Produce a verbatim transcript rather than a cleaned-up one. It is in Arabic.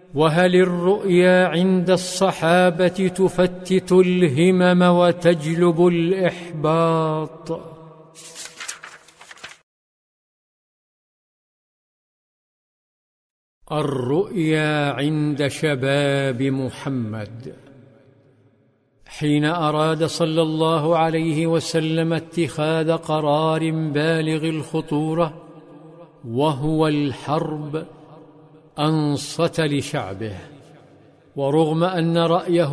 وهل الرؤيا عند الصحابة تفتت الهمم وتجلب الإحباط؟ الرؤيا عند شباب محمد. حين أراد صلى الله عليه وسلم اتخاذ قرار بالغ الخطورة وهو الحرب، أنصت لشعبه، ورغم أن رأيه